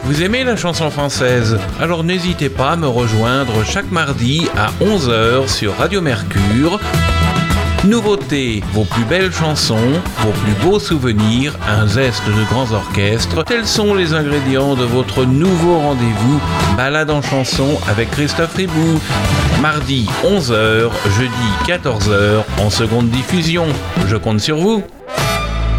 Vous aimez la chanson française? Alors n'hésitez pas à me rejoindre chaque mardi à 11h sur Radio Mercure. Nouveautés, vos plus belles chansons, vos plus beaux souvenirs, un zeste de grands orchestres, tels sont les ingrédients de votre nouveau rendez-vous Balade en chanson avec Christophe Ribou. Mardi 11h, jeudi 14h en seconde diffusion. Je compte sur vous.